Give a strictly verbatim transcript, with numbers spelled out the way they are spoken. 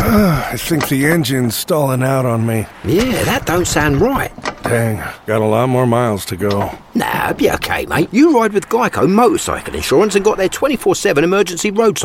I think the engine's stalling out on me. Yeah, that don't sound right. Dang, got a lot more miles to go. Nah, be okay, mate. You ride with Geico Motorcycle Insurance and got their twenty-four seven emergency roadside